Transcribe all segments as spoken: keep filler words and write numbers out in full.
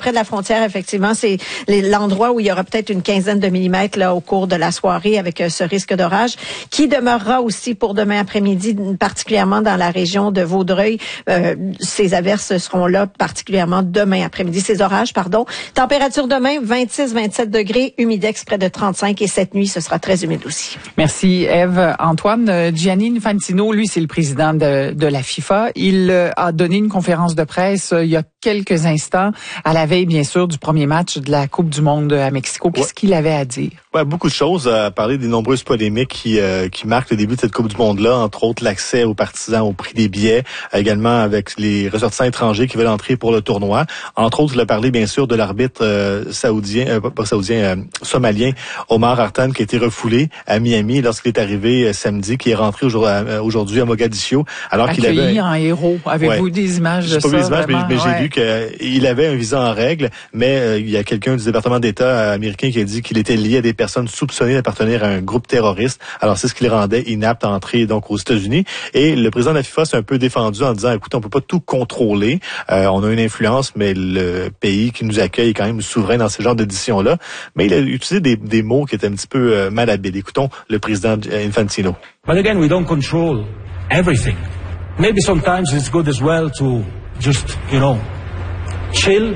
près de la frontière, effectivement. C'est l'endroit où il y aura peut-être une quinzaine de millimètres là au cours de la soirée avec ce risque d'orage qui demeurera aussi pour demain après-midi, particulièrement dans la région de Vaudreuil. Euh, ces averses seront là particulièrement demain après-midi. Ces orages, pardon. Température demain, vingt-six à vingt-sept degrés, humidex près de trente-cinq et cette nuit, ce sera très humide aussi. Merci, Ève. Antoine, Gianni Infantino, lui, c'est le président de, de la FIFA. Il a donné une conférence de presse il y a quelques instants, à la veille, bien sûr, du premier match de la Coupe du Monde à Mexico. Qu'est-ce ouais. qu'il avait à dire? Ouais, beaucoup de choses. À parler des nombreuses polémiques qui, euh, qui marquent le début de cette Coupe du Monde-là, entre autres l'accès aux partisans au prix des billets, également avec les ressortissants étrangers qui veulent entrer pour le tournoi. Entre autres, il a parlé, bien sûr, de l'arbitre euh, saoudien, euh, pas saoudien, euh, somalien, Omar Hartan, qui a été refoulé à Miami lorsqu'il est arrivé euh, samedi, qui est rentré aujourd'hui, euh, aujourd'hui à Mogadiscio. Alors Accueilli qu'il avait un héros. Avez-vous ouais. des images de ça? J'ai pas vu des images, vraiment? mais, mais ouais. j'ai vu qu'il avait un visa en règle, mais euh, il y a quelqu'un du département d'État américain qui a dit qu'il était lié à des personnes soupçonnées d'appartenir à un groupe terroriste. Alors, c'est ce qui le rendait inapte à entrer donc aux États-Unis. Et le président de la FIFA s'est un peu défendu en disant, écoute, on peut pas tout contrôler. Euh, on a une influence, mais le pays qui nous accueille est quand même souverain dans ce genre d'édition-là. Mais il a utilisé des, des mots qui étaient un petit peu euh, malhabiles. Écoutons le président Infantino. But again, we don't control everything. Maybe sometimes it's good as well to just, you know, chill,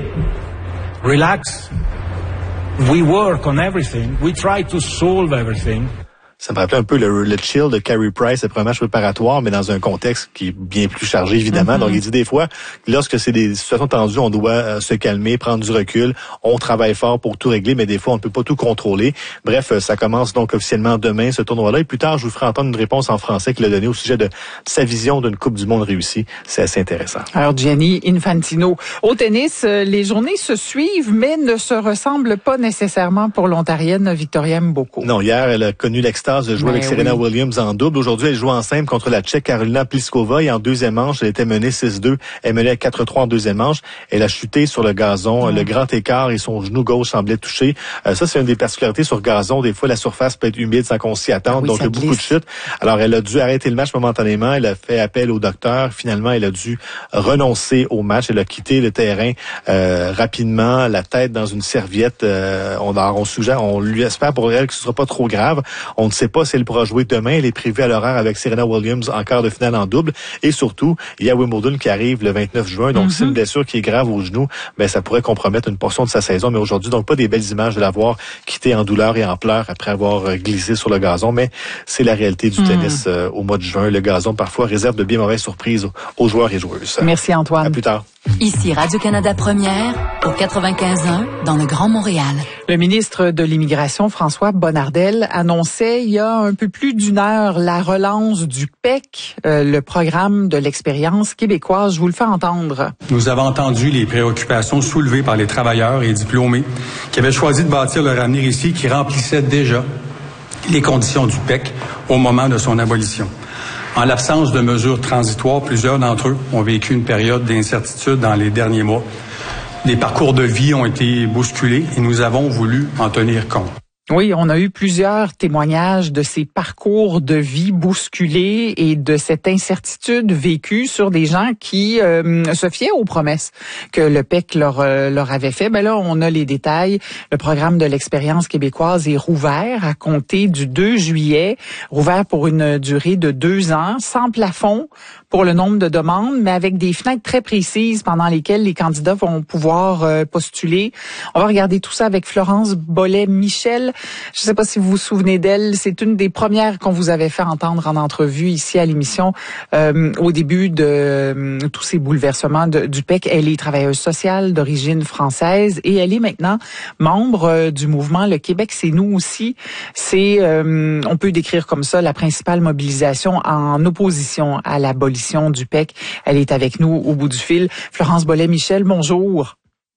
relax. We work on everything. We try to solve everything. Ça me rappelait un peu le, le chill de Carey Price après un match préparatoire, mais dans un contexte qui est bien plus chargé, évidemment. Mm-hmm. Donc, il dit des fois, lorsque c'est des situations tendues, on doit euh, se calmer, prendre du recul. On travaille fort pour tout régler, mais des fois, on ne peut pas tout contrôler. Bref, euh, ça commence donc officiellement demain, ce tournoi-là. Et plus tard, je vous ferai entendre une réponse en français qu'il a donnée au sujet de sa vision d'une Coupe du Monde réussie. C'est assez intéressant. Alors, Gianni Infantino. Au tennis, les journées se suivent, mais ne se ressemblent pas nécessairement pour l'Ontarienne Victoria Mboko. Non, hier, elle a connu l'extase de jouer ben avec Serena oui. Williams en double. Aujourd'hui, elle joue en simple contre la Tchèque Karolina Pliskova et en deuxième manche, elle était menée six deux. Elle menait quatre trois en deuxième manche. Elle a chuté sur le gazon. Mmh. Le grand écart et son genou gauche semblait touché. Euh, ça, c'est une des particularités sur gazon. Des fois, la surface peut être humide sans qu'on s'y attende. Ah oui, donc, il y a beaucoup de chutes. Alors, elle a dû arrêter le match momentanément. Elle a fait appel au docteur. Finalement, elle a dû renoncer au match. Elle a quitté le terrain euh, rapidement, la tête dans une serviette. Euh, on, on suggère, on lui espère pour elle que ce sera pas trop grave. On ne sait pas si elle pourra jouer demain. Elle est prévue à l'horaire avec Serena Williams en quart de finale en double. Et surtout, il y a Wimbledon qui arrive le vingt-neuf juin. Donc, mm-hmm. c'est une blessure qui est grave au genou. Ben, ça pourrait compromettre une portion de sa saison. Mais aujourd'hui, donc, pas des belles images de l'avoir quitté en douleur et en pleurs après avoir glissé sur le gazon. Mais c'est la réalité du mm. tennis euh, au mois de juin. Le gazon, parfois, réserve de bien mauvaises surprises aux, aux joueurs et joueuses. Merci, Antoine. À plus tard. Ici Radio-Canada Première, au quatre-vingt-quinze un, dans le Grand Montréal. Le ministre de l'Immigration, François Bonnardel, annonçait il y a un peu plus d'une heure la relance du P E C, euh, le programme de l'expérience québécoise. Je vous le fais entendre. Nous avons entendu les préoccupations soulevées par les travailleurs et diplômés qui avaient choisi de bâtir leur avenir ici, qui remplissaient déjà les conditions du P E C au moment de son abolition. En l'absence de mesures transitoires, plusieurs d'entre eux ont vécu une période d'incertitude dans les derniers mois. Les parcours de vie ont été bousculés et nous avons voulu en tenir compte. Oui, on a eu plusieurs témoignages de ces parcours de vie bousculés et de cette incertitude vécue sur des gens qui euh, se fiaient aux promesses que le P E C leur, euh, leur avait fait. Ben là, on a les détails. Le programme de l'expérience québécoise est rouvert à compter du deux juillet, rouvert pour une durée de deux ans, sans plafond pour le nombre de demandes, mais avec des fenêtres très précises pendant lesquelles les candidats vont pouvoir euh, postuler. On va regarder tout ça avec Florence Bollet-Michel. Je ne sais pas si vous vous souvenez d'elle. C'est une des premières qu'on vous avait fait entendre en entrevue ici à l'émission euh, au début de euh, tous ces bouleversements de, du P E C. Elle est travailleuse sociale d'origine française et elle est maintenant membre euh, du mouvement Le Québec, c'est nous aussi. C'est, euh, on peut décrire comme ça, la principale mobilisation en opposition à l'abolition du P E C. Elle est avec nous au bout du fil. Florence Bollet-Michel, bonjour.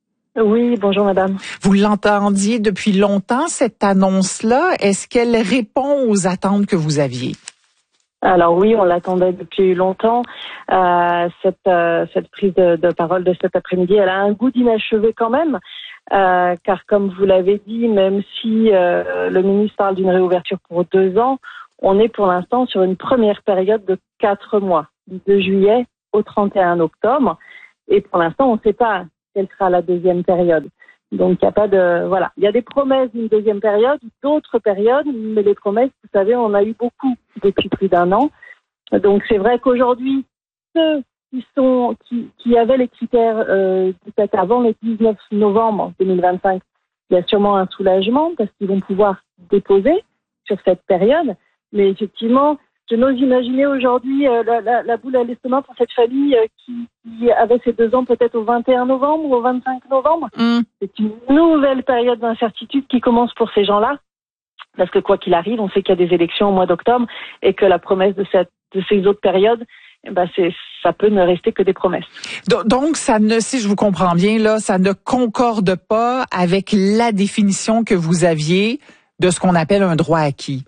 Oui, bonjour madame. Vous l'entendiez depuis longtemps, cette annonce-là. Est-ce qu'elle répond aux attentes que vous aviez? Alors oui, on l'attendait depuis longtemps. Euh, cette, euh, cette prise de, de parole de cet après-midi, elle a un goût d'inachevé quand même. Euh, car comme vous l'avez dit, même si euh, le ministre parle d'une réouverture pour deux ans, on est pour l'instant sur une première période de quatre mois, du deux juillet au trente et un octobre. Et pour l'instant, on ne sait pas quelle sera la deuxième période. Donc, il n'y a pas de, voilà. Il y a des promesses d'une deuxième période, d'autres périodes, mais les promesses, vous savez, on a eu beaucoup depuis plus d'un an. Donc, c'est vrai qu'aujourd'hui, ceux qui sont, qui, qui avaient les critères, euh, peut-être avant le dix-neuf novembre deux mille vingt-cinq, il y a sûrement un soulagement parce qu'ils vont pouvoir déposer sur cette période. Mais effectivement, je n'ose imaginer aujourd'hui euh, la, la, la boule à l'estomac pour cette famille euh, qui, qui avait ses deux ans peut-être au vingt et un novembre ou au vingt-cinq novembre. Mm. C'est une nouvelle période d'incertitude qui commence pour ces gens-là. Parce que quoi qu'il arrive, on sait qu'il y a des élections au mois d'octobre et que la promesse de, cette, de ces autres périodes, eh ben c'est, ça peut ne rester que des promesses. Donc, ça ne, si je vous comprends bien, là, ça ne concorde pas avec la définition que vous aviez de ce qu'on appelle un droit acquis.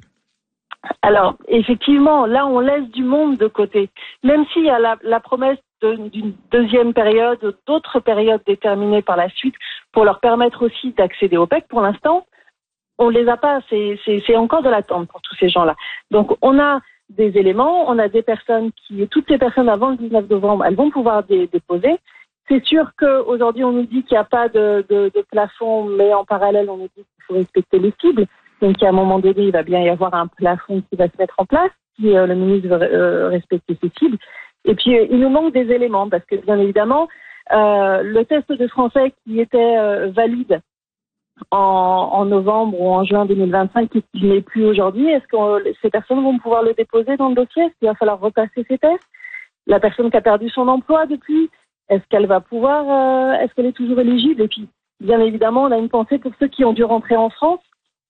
Alors, effectivement, là, on laisse du monde de côté. Même s'il y a la, la promesse de, d'une deuxième période, d'autres périodes déterminées par la suite, pour leur permettre aussi d'accéder au P E C, pour l'instant, on les a pas. C'est, c'est, c'est encore de l'attente pour tous ces gens-là. Donc, on a des éléments, on a des personnes qui, toutes ces personnes avant le dix-neuf novembre, elles vont pouvoir dé, déposer. C'est sûr qu'aujourd'hui, on nous dit qu'il n'y a pas de, de, de plafond, mais en parallèle, on nous dit qu'il faut respecter les cibles. Donc, à un moment donné, il va bien y avoir un plafond qui va se mettre en place si euh, le ministre veut euh, respecter ses cibles. Et puis, euh, il nous manque des éléments parce que, bien évidemment, euh, le test de français qui était euh, valide en, en novembre ou en juin deux mille vingt-cinq, qui n'est plus aujourd'hui, est-ce que euh, ces personnes vont pouvoir le déposer dans le dossier? Est-ce qu'il va falloir repasser ces tests? La personne qui a perdu son emploi depuis, est-ce qu'elle va pouvoir, euh, est-ce qu'elle est toujours éligible? Et puis, bien évidemment, on a une pensée pour ceux qui ont dû rentrer en France.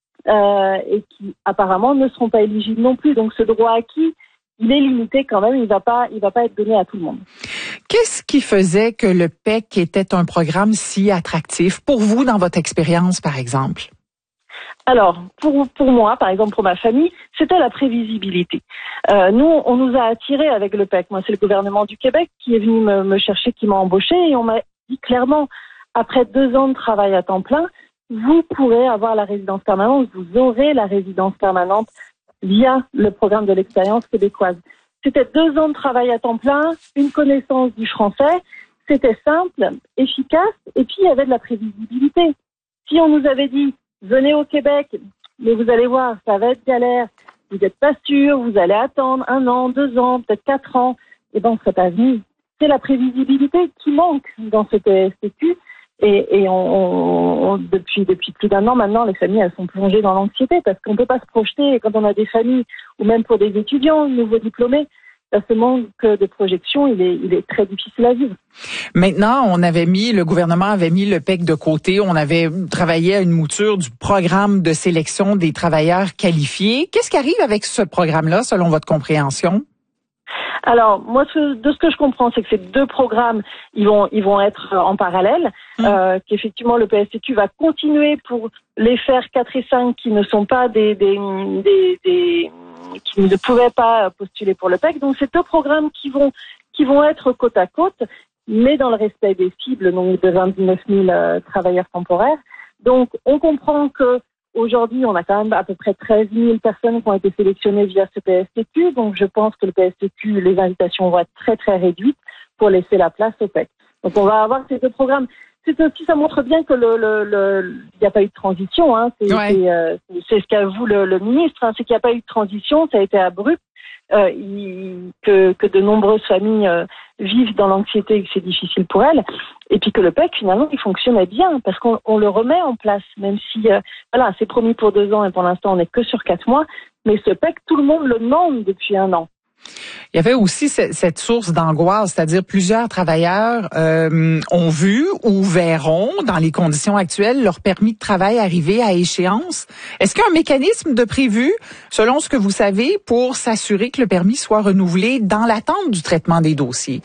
Euh, et qui apparemment ne seront pas éligibles non plus. Donc ce droit acquis, il est limité quand même, il va pas, il va pas être donné à tout le monde. Qu'est-ce qui faisait que le P E C était un programme si attractif pour vous dans votre expérience, par exemple? Alors, pour, pour moi, par exemple, pour ma famille, c'était la prévisibilité. Euh, nous, on nous a attirés avec le P E C. Moi, c'est le gouvernement du Québec qui est venu me, me chercher, qui m'a embauché, et on m'a dit clairement, après deux ans de travail à temps plein, vous pourrez avoir la résidence permanente, vous aurez la résidence permanente via le programme de l'expérience québécoise. C'était deux ans de travail à temps plein, une connaissance du français, c'était simple, efficace, et puis il y avait de la prévisibilité. Si on nous avait dit, venez au Québec, mais vous allez voir, ça va être galère, vous n'êtes pas sûr, vous allez attendre un an, deux ans, peut-être quatre ans, eh ben on ne serait pas venu. C'est la prévisibilité qui manque dans ce P S T Q. Et, et on, on, on, depuis depuis plus d'un an maintenant, les familles elles sont plongées dans l'anxiété parce qu'on peut pas se projeter. Et quand on a des familles ou même pour des étudiants nouveaux diplômés, ce manque de projection, il est il est très difficile à vivre. Maintenant, on avait mis le gouvernement avait mis le P E C de côté. On avait travaillé à une mouture du programme de sélection des travailleurs qualifiés. Qu'est-ce qui arrive avec ce programme-là, selon votre compréhension? Alors, moi, ce, de ce que je comprends, c'est que ces deux programmes, ils vont, ils vont être en parallèle, mmh. euh, qu'effectivement le P S T Q va continuer pour les faire quatre et cinq qui ne sont pas des, des, des, des qui ne pouvaient pas postuler pour le P E C. Donc, c'est deux programmes qui vont, qui vont être côte à côte, mais dans le respect des cibles, donc de vingt-neuf mille euh, travailleurs temporaires. Donc, on comprend que aujourd'hui, on a quand même à peu près treize mille personnes qui ont été sélectionnées via ce P S T Q. Donc, je pense que le P S T Q, les invitations vont être très, très réduites pour laisser la place au P E C. Donc, on va avoir ces deux programmes. C'est aussi, ça montre bien que le, le, le, il n'y a pas eu de transition, hein. C'est, ouais. c'est, euh, c'est ce qu'avoue le, le ministre, hein. C'est qu'il n'y a pas eu de transition, ça a été abrupt. Euh, il, que, que de nombreuses familles euh, vivent dans l'anxiété et que c'est difficile pour elles, et puis que le P E C finalement il fonctionnait bien parce qu'on on le remet en place, même si euh, voilà c'est promis pour deux ans et pour l'instant on n'est que sur quatre mois, mais ce P E C tout le monde le demande depuis un an. Il y avait aussi cette source d'angoisse, c'est-à-dire plusieurs travailleurs euh, ont vu ou verront dans les conditions actuelles leur permis de travail arriver à échéance. Est-ce qu'il y a un mécanisme de prévu, selon ce que vous savez, pour s'assurer que le permis soit renouvelé dans l'attente du traitement des dossiers?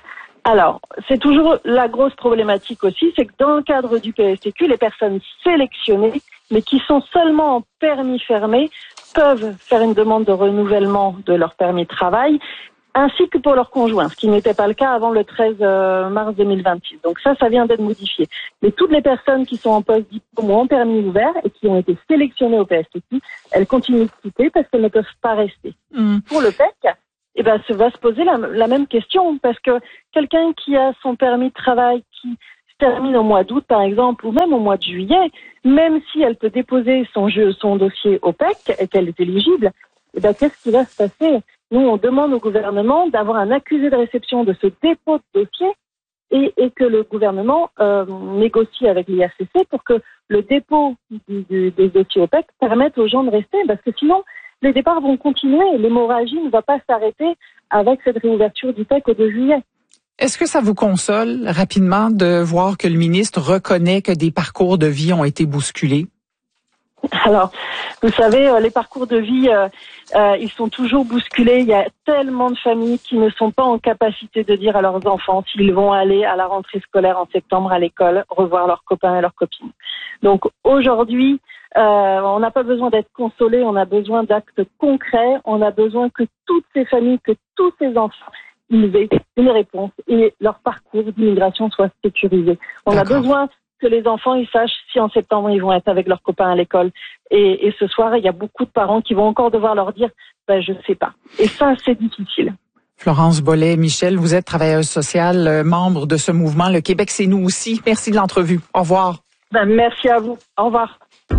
Alors, c'est toujours la grosse problématique aussi, c'est que dans le cadre du P S T Q, les personnes sélectionnées, mais qui sont seulement en permis fermé, peuvent faire une demande de renouvellement de leur permis de travail, ainsi que pour leurs conjoints, ce qui n'était pas le cas avant le treize mars deux mille vingt-six. Donc ça, ça vient d'être modifié. Mais toutes les personnes qui sont en poste diplôme ou en permis ouvert et qui ont été sélectionnées au P S T Q, elles continuent de quitter parce qu'elles ne peuvent pas rester. Mmh. Pour le P E C, eh ben, ça va se poser la, la même question, parce que quelqu'un qui a son permis de travail, qui termine au mois d'août, par exemple, ou même au mois de juillet, même si elle peut déposer son jeu, son dossier au P E C et qu'elle est éligible, eh ben, qu'est-ce qui va se passer? Nous, on demande au gouvernement d'avoir un accusé de réception de ce dépôt de dossier et, et que le gouvernement euh, négocie avec l'I F C C pour que le dépôt du, du, des dossiers au P E C permette aux gens de rester, parce que sinon, les départs vont continuer et l'hémorragie ne va pas s'arrêter avec cette réouverture du P E C au deux juillet. Est-ce que ça vous console rapidement de voir que le ministre reconnaît que des parcours de vie ont été bousculés? Alors, vous savez, les parcours de vie, euh, euh, ils sont toujours bousculés. Il y a tellement de familles qui ne sont pas en capacité de dire à leurs enfants s'ils vont aller à la rentrée scolaire en septembre à l'école, revoir leurs copains et leurs copines. Donc aujourd'hui, euh, on n'a pas besoin d'être consolé, on a besoin d'actes concrets, on a besoin que toutes ces familles, que tous ces enfants, ils aient une réponse et leur parcours d'immigration soit sécurisé. On D'accord. a besoin que les enfants ils sachent si en septembre ils vont être avec leurs copains à l'école. Et, et ce soir, il y a beaucoup de parents qui vont encore devoir leur dire ben, « je sais pas ». Et ça, c'est difficile. Florence Bollet-Michel, vous êtes travailleuse sociale, euh, membre de ce mouvement. Le Québec, c'est nous aussi. Merci de l'entrevue. Au revoir. Ben, merci à vous. Au revoir.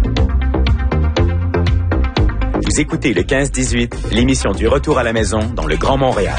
Vous écoutez le quinze dix-huit, l'émission du retour à la maison dans le Grand Montréal.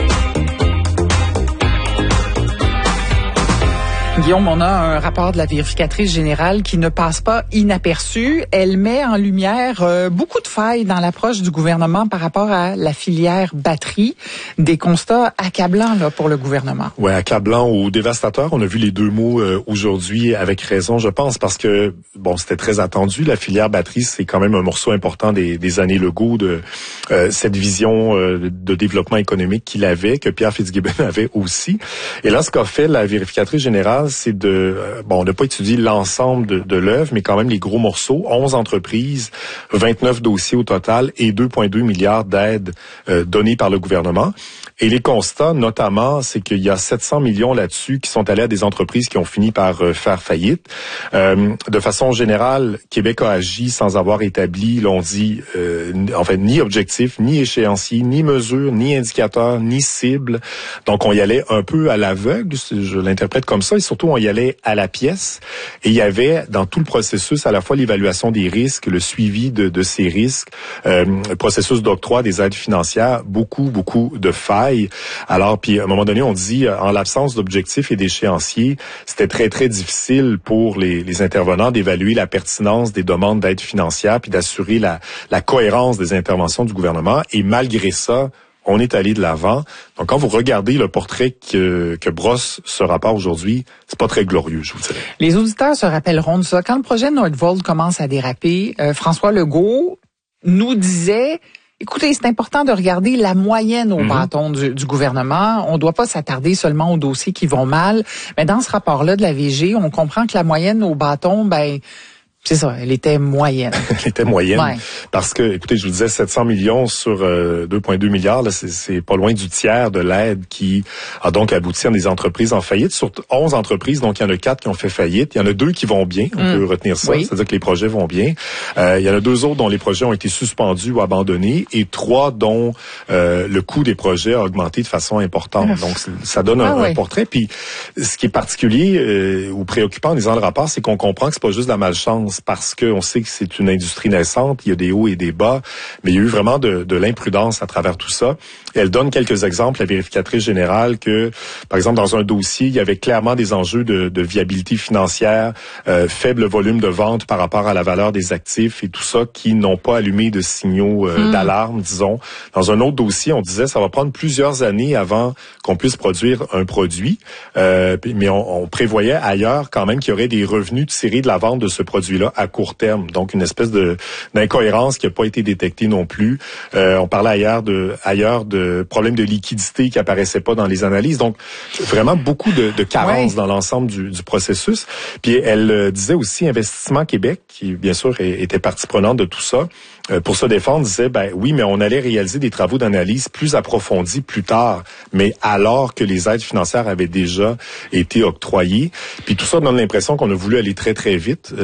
Guillaume, on a un rapport de la vérificatrice générale qui ne passe pas inaperçu. Elle met en lumière euh, beaucoup de failles dans l'approche du gouvernement par rapport à la filière batterie. Des constats accablants là pour le gouvernement. Ouais, accablants ou dévastateurs. On a vu les deux mots euh, aujourd'hui avec raison, je pense, parce que bon, c'était très attendu. La filière batterie, c'est quand même un morceau important des, des années Legault de euh, cette vision euh, de développement économique qu'il avait, que Pierre Fitzgibbon avait aussi. Et là, ce qu'a fait la vérificatrice générale, c'est de, euh, bon, on n'a pas étudié l'ensemble de, de l'œuvre, mais quand même les gros morceaux, onze entreprises, vingt-neuf dossiers au total et deux virgule deux milliards d'aides euh, données par le gouvernement. Et les constats, notamment, c'est qu'il y a sept cents millions là-dessus qui sont allés à des entreprises qui ont fini par euh, faire faillite. Euh, de façon générale, Québec a agi sans avoir établi, l'on dit, euh, en fait, ni objectif, ni échéancier, ni mesure, ni indicateur, ni cible. Donc, on y allait un peu à l'aveugle, je l'interprète comme ça, et surtout, on y allait à la pièce. Et il y avait, dans tout le processus, à la fois l'évaluation des risques, le suivi de, de ces risques, euh, le processus d'octroi des aides financières, beaucoup, beaucoup de failles. Alors, puis à un moment donné, on dit, en l'absence d'objectifs et d'échéanciers, c'était très, très difficile pour les, les intervenants d'évaluer la pertinence des demandes d'aide financière puis d'assurer la, la cohérence des interventions du gouvernement. Et malgré ça, on est allé de l'avant. Donc, quand vous regardez le portrait que, que brosse ce rapport aujourd'hui, c'est pas très glorieux, je vous dirais. Les auditeurs se rappelleront de ça. Quand le projet de Nordvolt commence à déraper, euh, François Legault nous disait... Écoutez, c'est important de regarder la moyenne au mm-hmm. bâton du, du gouvernement. On ne doit pas s'attarder seulement aux dossiers qui vont mal. Mais dans ce rapport-là de la V G, on comprend que la moyenne au bâton, ben... C'est ça, elle était moyenne. Elle était moyenne. Ouais. Parce que, écoutez, je vous disais, sept cents millions sur euh, deux virgule deux milliards, là, c'est, c'est pas loin du tiers de l'aide qui a donc abouti à des entreprises en faillite. Sur onze entreprises, donc il y en a quatre qui ont fait faillite. Il y en a deux qui vont bien, on mm. peut retenir ça, oui. C'est-à-dire que les projets vont bien. Euh, il y en a deux autres dont les projets ont été suspendus ou abandonnés et trois dont euh, le coût des projets a augmenté de façon importante. Mm. Donc, ça donne un, ah, un oui. portrait. Puis, ce qui est particulier euh, ou préoccupant en lisant le rapport, c'est qu'on comprend que c'est pas juste de la malchance. Parce qu'on sait que c'est une industrie naissante, il y a des hauts et des bas, mais il y a eu vraiment de, de l'imprudence à travers tout ça. Et elle donne quelques exemples, la vérificatrice générale, que, par exemple, dans un dossier, il y avait clairement des enjeux de, de viabilité financière, euh, faible volume de vente par rapport à la valeur des actifs et tout ça qui n'ont pas allumé de signaux euh, mmh. d'alarme, disons. Dans un autre dossier, on disait ça va prendre plusieurs années avant qu'on puisse produire un produit, euh, mais on, on prévoyait ailleurs quand même qu'il y aurait des revenus tirés de la vente de ce produit-là à court terme. Donc, une espèce de d'incohérence qui n'a pas été détectée non plus. Euh, on parlait ailleurs de ailleurs de problèmes de liquidité qui apparaissaient pas dans les analyses. Donc, vraiment beaucoup de, de carences ouais. dans l'ensemble du, du processus. Puis, elle euh, disait aussi Investissement Québec, qui, bien sûr, était partie prenante de tout ça, euh, pour se défendre, disait, ben oui, mais on allait réaliser des travaux d'analyse plus approfondis plus tard, mais alors que les aides financières avaient déjà été octroyées. Puis, tout ça donne l'impression qu'on a voulu aller très, très vite. Euh, c'est beaucoup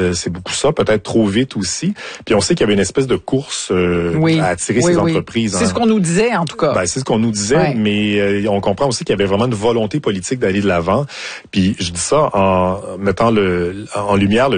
ça peut-être trop vite aussi. Puis on sait qu'il y avait une espèce de course euh, oui. à attirer oui, ces oui. entreprises. C'est hein. ce qu'on nous disait, en tout cas. Ben, c'est ce qu'on nous disait, ouais. mais euh, on comprend aussi qu'il y avait vraiment une volonté politique d'aller de l'avant. Puis je dis ça en mettant le en lumière le